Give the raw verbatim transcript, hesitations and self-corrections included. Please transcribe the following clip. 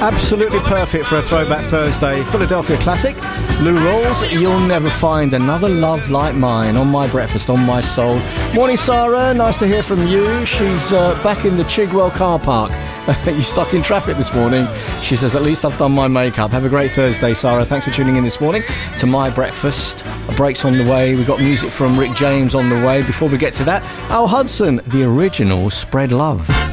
Absolutely perfect for a Throwback Thursday. Philadelphia classic. Lou Rawls, You'll Never Find Another Love Like Mine. On my breakfast, on my soul. Morning, Sarah. Nice to hear from you. She's uh, back in the Chigwell car park. You stuck in traffic this morning. She says, at least I've done my makeup. Have a great Thursday, Sarah. Thanks for tuning in this morning to My Breakfast. A break's on the way. We've got music from Rick James on the way. Before we get to that, Al Hudson, the original Spread Love.